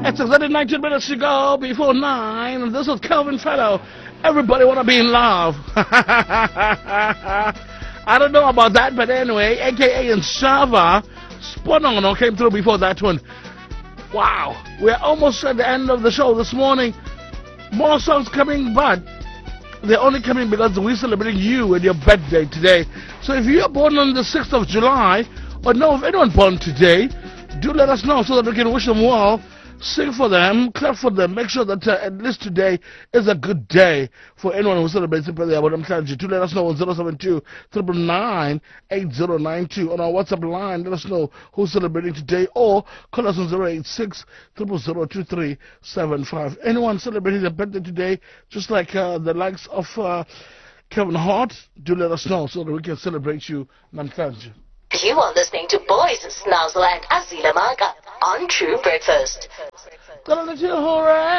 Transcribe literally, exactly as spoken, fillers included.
It's exactly nineteen minutes to go before nine. And this is Calvin Fellow. Everybody want to be in love. I don't know about that, but anyway, A K A in Shava, Sponono came through before that one. Wow, we're almost at the end of the show this morning. More songs coming, but they're only coming because we're celebrating you and your birthday today. So if you're born on the sixth of July, or know of anyone born today, do let us know so that we can wish them well, sing for them, clap for them, make sure that uh, at least today is a good day for anyone who celebrates their birthday. I'm telling you, do let us know on zero seven two, nine nine, eight zero nine two on our WhatsApp line. Let us know who's celebrating today, or call us on zero eight six, zero zero zero, two three seven five. Anyone celebrating their birthday today, just like uh, the likes of uh, Kevin Hart, do let us know so that we can celebrate you. Namhlanje. You are listening to Boys Snozzle and Azila Maga on True Breakfast. Hooray!